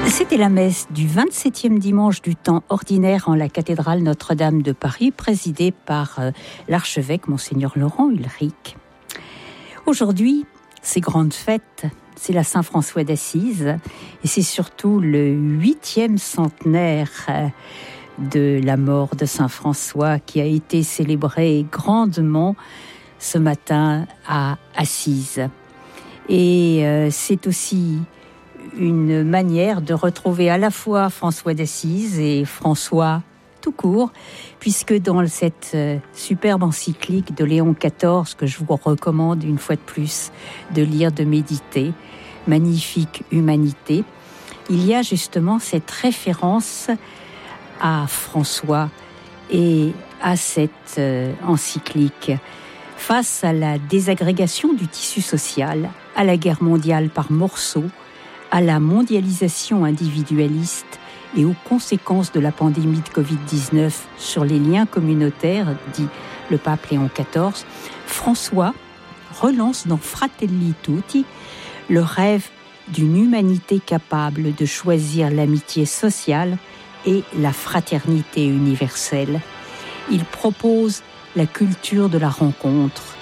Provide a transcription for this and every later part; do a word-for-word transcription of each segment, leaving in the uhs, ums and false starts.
C'était la messe du vingt-septième dimanche du temps ordinaire en la cathédrale Notre-Dame de Paris, présidée par euh, l'archevêque Monseigneur Laurent Ulrich. Aujourd'hui, c'est grande fête, c'est la Saint-François d'Assise et c'est surtout le huitième centenaire euh, de la mort de Saint-François qui a été célébré grandement ce matin à Assise. Et euh, c'est aussi une manière de retrouver à la fois François d'Assise et François tout court, puisque dans cette euh, superbe encyclique de Léon quatorze, que je vous recommande une fois de plus de lire, de méditer, Magnifique humanité, il y a justement cette référence à François et à cette euh, encyclique. Face à la désagrégation du tissu social, à la guerre mondiale par morceaux, à la mondialisation individualiste et aux conséquences de la pandémie de covid dix-neuf sur les liens communautaires, dit le pape Léon quatorze, François relance dans Fratelli Tutti le rêve d'une humanité capable de choisir l'amitié sociale et la fraternité universelle. Il propose la culture de la rencontre,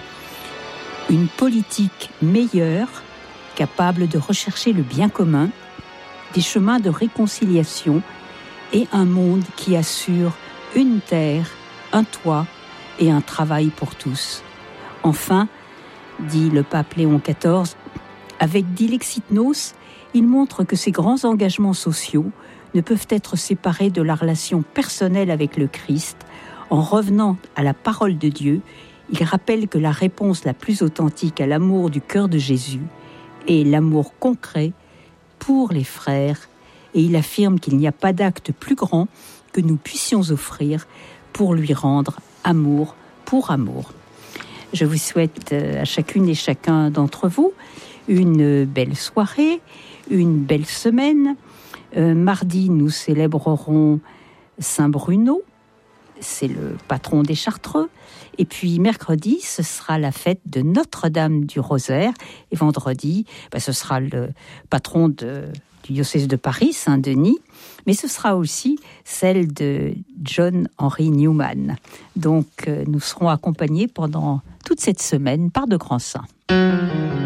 une politique meilleure, capable de rechercher le bien commun, des chemins de réconciliation et un monde qui assure une terre, un toit et un travail pour tous. Enfin, dit le pape Léon quatorze, avec Dilexit Nos, il montre que ces grands engagements sociaux ne peuvent être séparés de la relation personnelle avec le Christ. En revenant à la parole de Dieu, il rappelle que la réponse la plus authentique à l'amour du cœur de Jésus est l'amour concret pour les frères, et il affirme qu'il n'y a pas d'acte plus grand que nous puissions offrir pour lui rendre amour pour amour. Je vous souhaite à chacune et chacun d'entre vous une belle soirée, une belle semaine. Euh, mardi, nous célébrerons Saint Bruno, c'est le patron des Chartreux. Et puis mercredi, ce sera la fête de Notre-Dame du Rosaire. Et vendredi, ben, ce sera le patron de, du diocèse de Paris, Saint-Denis. Mais ce sera aussi celle de John Henry Newman. Donc euh, nous serons accompagnés pendant toute cette semaine par de grands saints.